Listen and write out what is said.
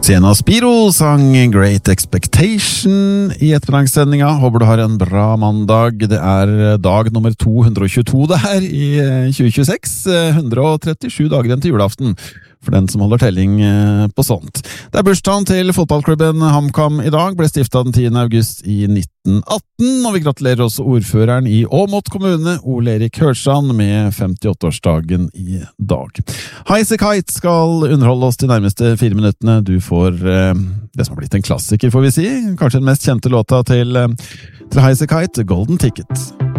Sienna Spiro sang Great Expectation i Ettermiddagsendinga. Håper du har en bra mandag. Det dag nummer 222 det her i 2026. 137 dager igjen til julaften, for den som holder telling på sånt. Det bursdagen til fotballklubben HamKam i dag, ble stiftet den 10. august i 1918, og vi gratulerer også ordføreren i Åmot kommune, Ole Erik Hørsand, med 58-årsdagen i dag. Highasakite skal underholde oss de nærmeste 4 minuttene. Du får det som har blitt en klassiker, får vi si. Kanskje den mest kjente låta til Highasakite, Golden Ticket.